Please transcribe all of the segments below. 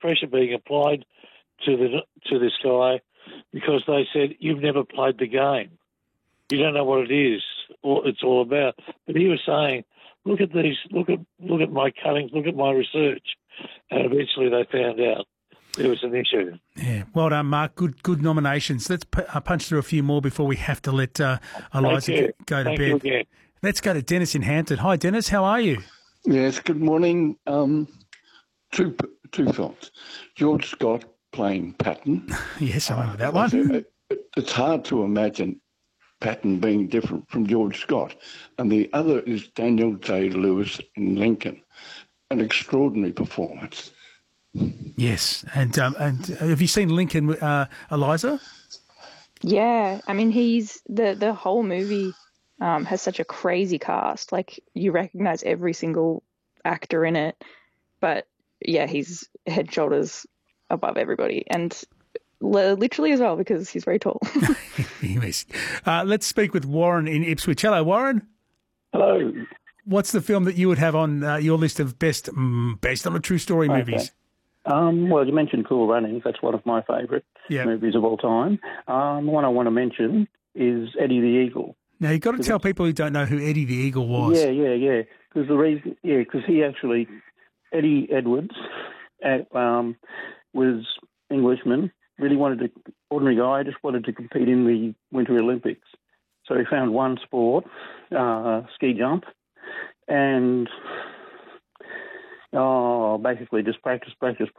pressure being applied to this guy because they said, "You've never played the game. You don't know what it is, or it's all about." But he was saying, "Look at these. Look at my cuttings. Look at my research." And eventually, they found out there was an issue. Yeah, well done, Mark. Good nominations. Let's punch through a few more before we have to let Eliza go to Thank bed. you again. Let's go to Dennis in Hampton. Hi, Dennis. How are you? Yes, good morning. Two films. George Scott playing Patton. Yes, I remember that one. It's hard to imagine Patton being different from George Scott. And the other is Daniel Day-Lewis in Lincoln. An extraordinary performance. Yes, and have you seen Lincoln, Eliza? Yeah, I mean, he's the whole movie has such a crazy cast. Like, you recognise every single actor in it, but yeah, he's head and shoulders above everybody, and literally as well because he's very tall. Anyways, let's speak with Warren in Ipswich. Hello, Warren. Hello. What's the film that you would have on your list of based on a true story movies? Well, you mentioned Cool Runnings. That's one of my favourite movies of all time. The one I want to mention is Eddie the Eagle. Now, you've got to tell people who don't know who Eddie the Eagle was. Yeah. Because Eddie Edwards was Englishman, really ordinary guy, just wanted to compete in the Winter Olympics. So he found one sport, ski jump, and basically just practiced.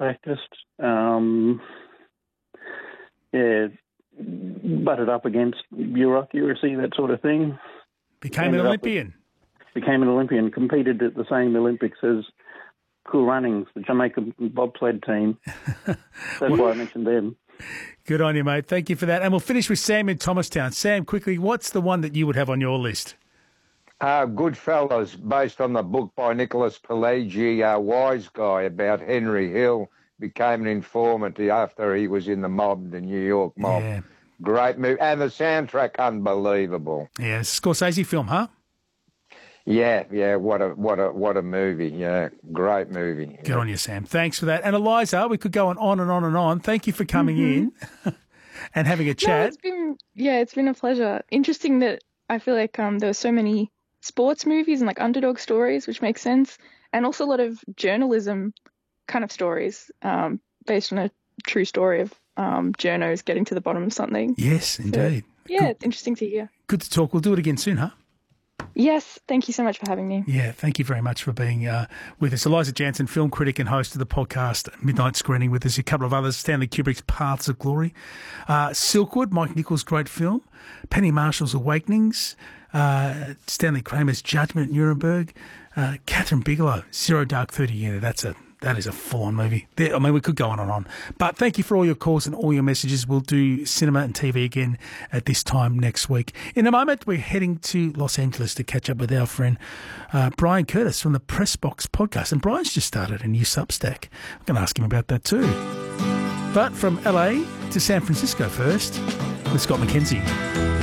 Butted up against bureaucracy, that sort of thing. Became an Olympian, competed at the same Olympics as Cool Runnings, the Jamaican bobsled team. That's why I mentioned them. Good on you, mate. Thank you for that. And we'll finish with Sam in Thomastown. Sam, quickly, what's the one that you would have on your list? Goodfellas, based on the book by Nicholas Pileggi, Wise Guy, about Henry Hill, became an informant after he was in the mob, the New York mob. Yeah. Great movie. And the soundtrack, unbelievable. Yeah, Scorsese film, huh? Yeah, what a movie. Yeah, great movie. Good on you, Sam. Thanks for that. And Eliza, we could go on and on and on. Thank you for coming in and having a chat. No, it's been a pleasure. Interesting that I feel like there were so many sports movies and like underdog stories, which makes sense, and also a lot of journalism kind of stories based on a true story of journos getting to the bottom of something. Yes, indeed. So, it's interesting to hear. Good to talk. We'll do it again soon, huh? Yes, thank you so much for having me. Yeah, thank you very much for being with us. Eliza Jansen, film critic and host of the podcast Midnight Screening with us. A couple of others, Stanley Kubrick's Paths of Glory, Silkwood, Mike Nichols' great film, Penny Marshall's Awakenings, Stanley Kramer's Judgment at Nuremberg, Catherine Bigelow, Zero Dark 30. Yeah, that is a full-on movie. I mean, we could go on and on. But thank you for all your calls and all your messages. We'll do cinema and TV again at this time next week. In a moment, we're heading to Los Angeles to catch up with our friend Brian Curtis from the Press Box podcast. And Brian's just started a new Substack. I'm going to ask him about that too. But from LA to San Francisco first with Scott McKenzie.